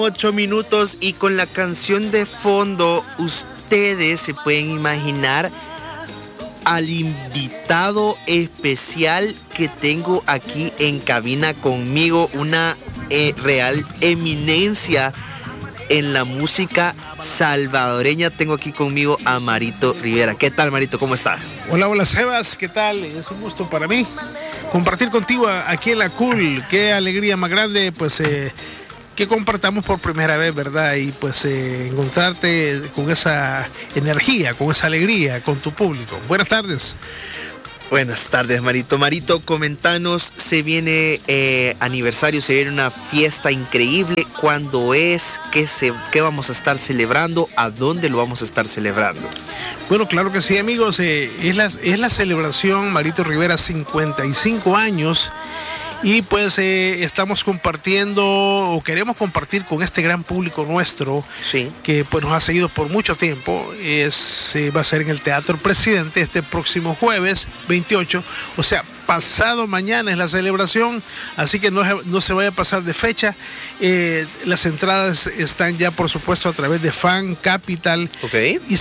8 minutos y con la canción de fondo ustedes se pueden imaginar al invitado especial que tengo aquí en cabina conmigo, una real eminencia en la música salvadoreña. Tengo aquí conmigo a Marito Rivera. ¿Qué tal, Marito? ¿Cómo está? Hola Sebas, ¿qué tal? Es un gusto para mí compartir contigo aquí en la Cool. Qué alegría más grande, pues que compartamos por primera vez, ¿verdad? Y pues encontrarte con esa energía, con esa alegría, con tu público. Buenas tardes. Buenas tardes, Marito. Marito, comentanos, se viene aniversario, se viene una fiesta increíble. ¿Cuándo es? ¿Qué vamos a estar celebrando? ¿A dónde lo vamos a estar celebrando? Bueno, claro que sí, amigos. Es la celebración Marito Rivera, 55 años. Y pues estamos compartiendo o queremos compartir con este gran público nuestro, sí, que pues nos ha seguido por mucho tiempo. Va a ser en el Teatro Presidente este próximo jueves 28, o sea, pasado mañana es la celebración, así que no se vaya a pasar de fecha. Las entradas están ya, por supuesto, a través de Fan Capital. Okay. Y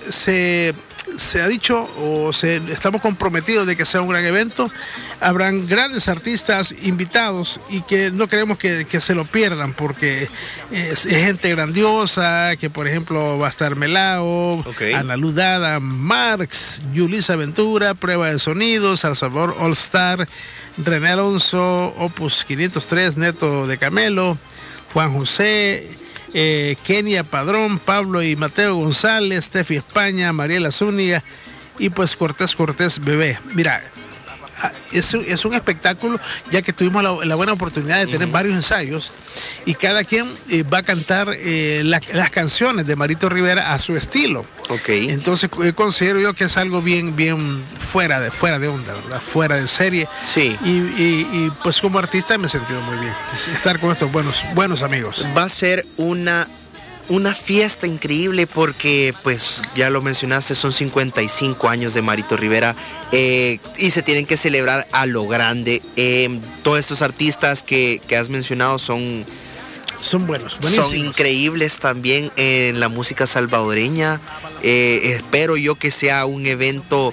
se ha dicho estamos comprometidos de que sea un gran evento. Habrán grandes artistas invitados y que no queremos que se lo pierdan, porque es gente grandiosa, que por ejemplo va a estar Melao, okay, Ana Luz Dada, Marx, Yulisa Ventura, Prueba de Sonidos, El Sabor All Star, René Alonso, Opus 503, Neto de Camelo, Juan José, Kenia Padrón, Pablo y Mateo González, Tefi España, Mariela Zúñiga y pues Cortés Bebé. Mira, es un espectáculo, ya que tuvimos la buena oportunidad de tener varios ensayos y cada quien va a cantar las canciones de Marito Rivera a su estilo. Okay. Entonces considero yo que es algo bien fuera de onda, ¿verdad? Fuera de serie. Sí. Y pues como artista me he sentido muy bien estar con estos buenos amigos. Va a ser una fiesta increíble porque, pues, ya lo mencionaste, son 55 años de Marito Rivera y se tienen que celebrar a lo grande. Todos estos artistas que has mencionado son buenos, buenísimos. Son increíbles también en la música salvadoreña. Espero yo que sea un evento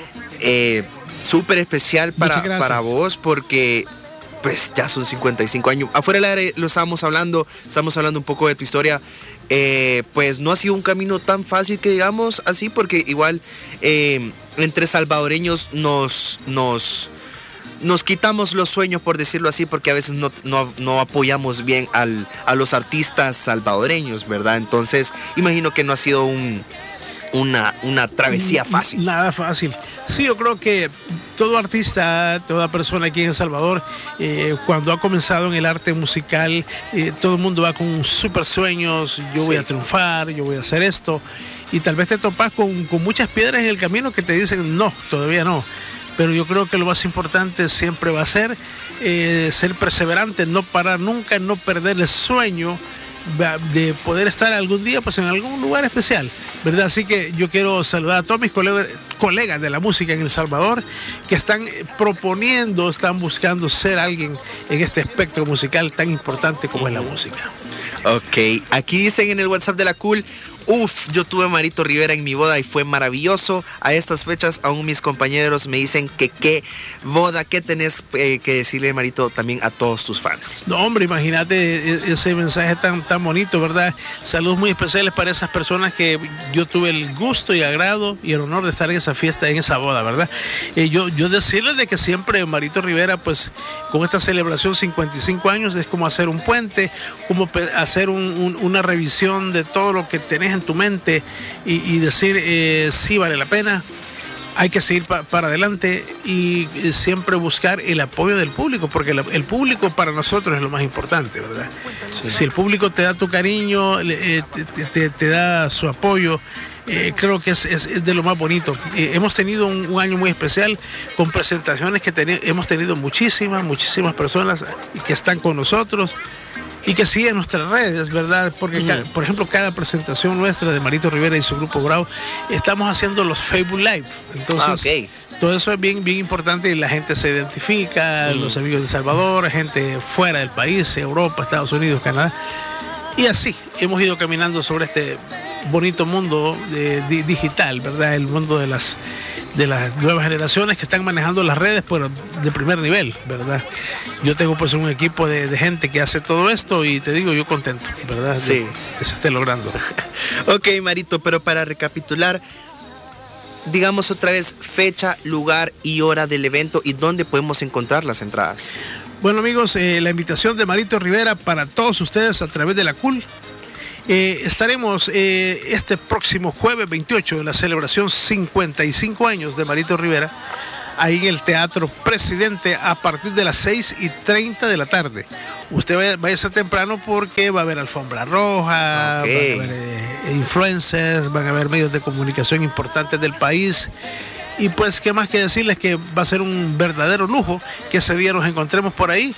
súper especial para vos, porque pues ya son 55 años. Afuera del aire lo estamos hablando un poco de tu historia. Pues no ha sido un camino tan fácil que digamos así, porque igual entre salvadoreños nos quitamos los sueños, por decirlo así, porque a veces no apoyamos bien a los artistas salvadoreños, ¿verdad? Entonces imagino que no ha sido una travesía fácil. Nada fácil. Sí, yo creo que todo artista, toda persona aquí en El Salvador, cuando ha comenzado en el arte musical, todo el mundo va con súper sueños. Yo voy a triunfar, yo voy a hacer esto, y tal vez te topas con muchas piedras en el camino que te dicen no, todavía no. Pero yo creo que lo más importante siempre va a ser perseverante, no parar nunca, no perder el sueño de poder estar algún día pues en algún lugar especial, ¿verdad? Así que yo quiero saludar a todos mis colegas de la música en El Salvador que están buscando ser alguien en este espectro musical tan importante como es la música. Ok, aquí dicen en el WhatsApp de la Cool: yo tuve a Marito Rivera en mi boda y fue maravilloso. A estas fechas aún mis compañeros me dicen que qué boda, ¿qué tenés que decirle, Marito, también a todos tus fans? No, hombre, imagínate ese mensaje tan bonito, ¿verdad? Saludos muy especiales para esas personas que yo tuve el gusto y agrado y el honor de estar en esa fiesta, en esa boda, ¿verdad? Yo decirles de que siempre Marito Rivera, pues con esta celebración 55 años, es como hacer un puente, como hacer una revisión de todo lo que tenés en tu mente y decir sí vale la pena, hay que seguir para adelante y siempre buscar el apoyo del público, porque el público para nosotros es lo más importante, ¿verdad? Sí. Si el público te da tu cariño, te da su apoyo, creo que es de lo más bonito. Hemos tenido un año muy especial con presentaciones hemos tenido muchísimas personas que están con nosotros y que siguen nuestras redes, ¿verdad? Porque, por ejemplo, cada presentación nuestra de Marito Rivera y su grupo Grau, estamos haciendo los Facebook Live. Entonces, todo eso es bien importante y la gente se identifica, los amigos de El Salvador, gente fuera del país, Europa, Estados Unidos, Canadá. Y así hemos ido caminando sobre este bonito mundo digital, ¿verdad? El mundo de las nuevas generaciones que están manejando las redes, pero de primer nivel, ¿verdad? Yo tengo pues un equipo de gente que hace todo esto y te digo, yo contento, ¿verdad? Sí. Que se esté logrando. Ok, Marito, pero para recapitular, digamos otra vez fecha, lugar y hora del evento y dónde podemos encontrar las entradas. Bueno, amigos, la invitación de Marito Rivera para todos ustedes a través de la CUL. Estaremos este próximo jueves 28 en la celebración 55 años de Marito Rivera, ahí en el Teatro Presidente a partir de las 6:30 de la tarde. Usted vaya temprano porque va a haber alfombra roja, okay. Van a haber influencers, van a haber medios de comunicación importantes del país. Y pues, ¿qué más que decirles? Que va a ser un verdadero lujo que ese día nos encontremos por ahí.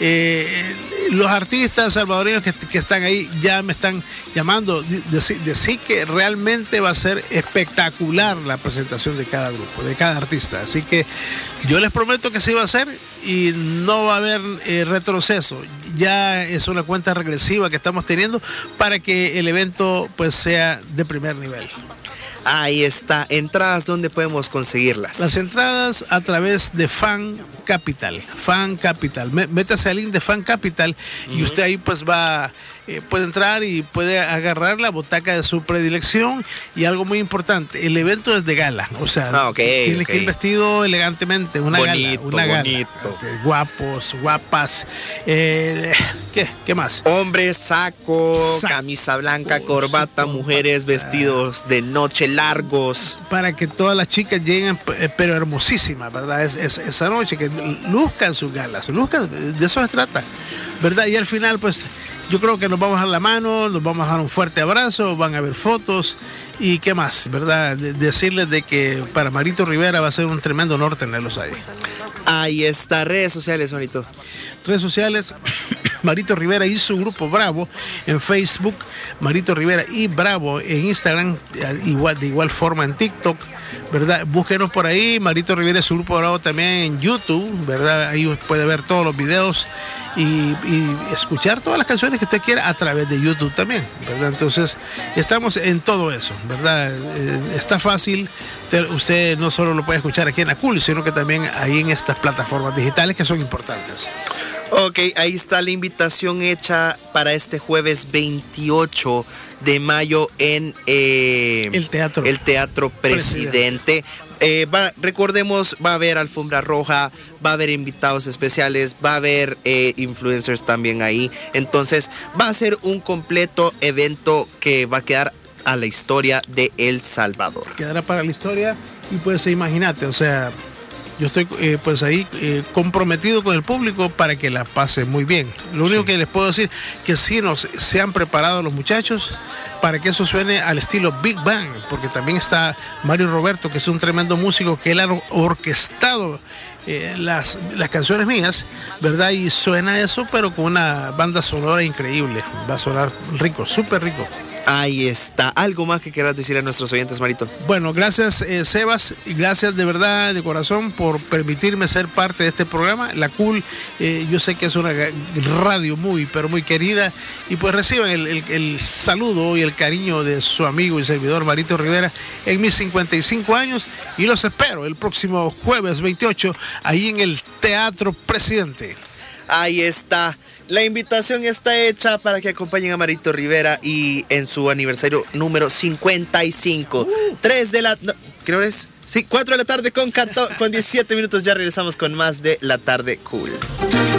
Los artistas salvadoreños que están ahí ya me están llamando. Decir que realmente va a ser espectacular la presentación de cada grupo, de cada artista. Así que yo les prometo que sí va a ser y no va a haber retroceso. Ya es una cuenta regresiva que estamos teniendo para que el evento pues sea de primer nivel. Ahí está. ¿Entradas dónde podemos conseguirlas? Las entradas a través de Fan Capital. Fan Capital. Métase al link de Fan Capital y usted ahí pues puede entrar y puede agarrar la butaca de su predilección. Y algo muy importante, el evento es de gala. O sea, tiene que ir vestido elegantemente. Una gala. Bonito. Guapos, guapas. ¿Qué más? Hombres, saco, camisa blanca, corbata, mujeres, vestidos de noche largos. Para que todas las chicas lleguen, pero hermosísimas, ¿verdad? Esa noche, que luzcan sus galas, de eso se trata, ¿verdad? Y al final, pues, yo creo que nos vamos a dar la mano, nos vamos a dar un fuerte abrazo, van a haber fotos y qué más, ¿verdad? Decirles de que para Marito Rivera va a ser un tremendo honor tenerlos ahí. Ahí está, redes sociales, Marito. Redes sociales, Marito Rivera y su grupo Bravo en Facebook, Marito Rivera y Bravo en Instagram, de igual forma en TikTok, ¿verdad? Búsquenos por ahí, Marito Rivera y su grupo Bravo también en YouTube, ¿verdad? Ahí puede ver todos los videos y escuchar todas las canciones que usted quiera a través de YouTube también, ¿verdad? Entonces, estamos en todo eso, ¿verdad? Está fácil, usted no solo lo puede escuchar aquí en la CUL, sino que también ahí en estas plataformas digitales que son importantes. Ok, ahí está la invitación hecha para este jueves 28 de mayo en el Teatro Presidente. Recordemos, va a haber alfombra roja, va a haber invitados especiales, va a haber influencers también ahí. Entonces va a ser un completo evento que va a quedar a la historia de El Salvador. Quedará para la historia y pues imagínate, o sea, yo estoy pues ahí comprometido con el público para que la pase muy bien. Lo único que les puedo decir que sí se han preparado los muchachos para que eso suene al estilo Big Bang, porque también está Mario Roberto, que es un tremendo músico, que él ha orquestado las canciones mías, ¿verdad? Y suena eso, pero con una banda sonora increíble. Va a sonar rico, súper rico. Ahí está. ¿Algo más que quieras decir a nuestros oyentes, Marito? Bueno, gracias Sebas, y gracias de verdad, de corazón, por permitirme ser parte de este programa. La CUL, yo sé que es una radio muy, pero muy querida, y pues reciban el saludo y el cariño de su amigo y servidor Marito Rivera en mis 55 años, y los espero el próximo jueves 28 ahí en el Teatro Presidente. Ahí está. La invitación está hecha para que acompañen a Marito Rivera y en su aniversario número 55. 4 de la tarde con 17 minutos. Ya regresamos con más de La Tarde Cool.